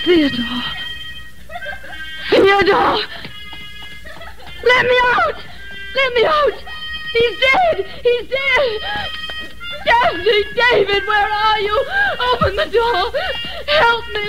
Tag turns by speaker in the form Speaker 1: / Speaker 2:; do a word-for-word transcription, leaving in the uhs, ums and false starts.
Speaker 1: Theodore. Theodore! Let me out! Let me out! He's dead! He's dead! Daphne, David, where are you? Open the door! Help me!